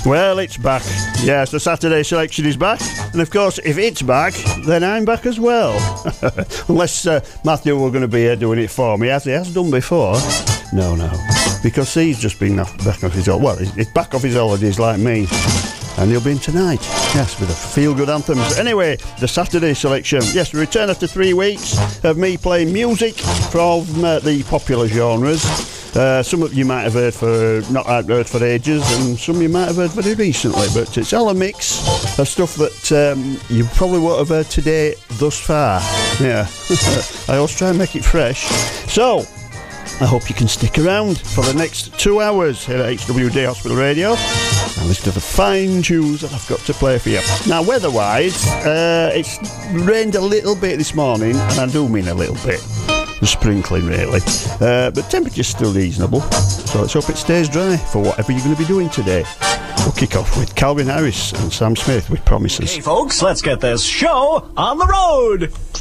Well, it's back. Yes, the Saturday selection is back. And of course, if it's back, then I'm back as well. Unless Matthew were going to be here doing it for me, as he has done before. No. Because he's just been back off his holidays. Well, he's back off his holidays like me. And he'll be in tonight. Yes, with the feel-good anthems. Anyway, the Saturday selection. Yes, we return after 3 weeks of me playing music from the popular genres. Some of you might have heard not heard for ages, and some you might have heard very recently. But it's all a mix of stuff that you probably won't have heard today thus far. Yeah, I always try and make it fresh. So, I hope you can stick around for the next 2 hours here at HWD Hospital Radio and listen to the fine tunes that I've got to play for you. Now, weather-wise, it's rained a little bit this morning, and I do mean a little bit. Sprinkling, really. But temperature's still reasonable, so let's hope it stays dry for whatever you're going to be doing today. We'll kick off with Calvin Harris and Sam Smith with Promises. Hey, folks, let's get this show on the road!